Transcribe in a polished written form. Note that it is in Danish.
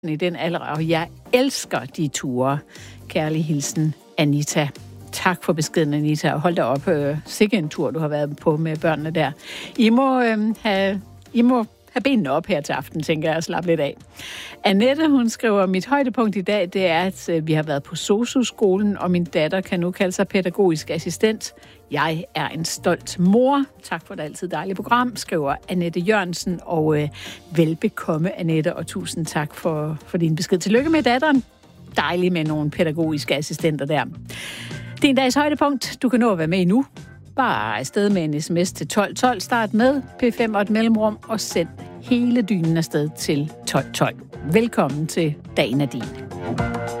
i den alder, og jeg elsker de ture. Kærlig hilsen, Anita. Tak for beskeden, Anita. Hold da op. Sikke en tur, du har været på med børnene der. I må have benene op her til aften, tænker jeg, og slappe lidt af. Annette, hun skriver, mit højdepunkt i dag, det er, at vi har været på SOSU-skolen, og min datter kan nu kalde sig pædagogisk assistent. Jeg er en stolt mor. Tak for det altid dejlige program, skriver Annette Jørgensen, og velbekomme, Annette, og tusind tak for din besked. Tillykke med datteren. Dejligt med nogle pædagogiske assistenter der. Det er en dags højdepunkt. Du kan nå at være med i nu. Bare afsted med en sms til 1212. Start med P5 og et mellemrum, og send hele dynen afsted til 1212. Velkommen til Dagen er din.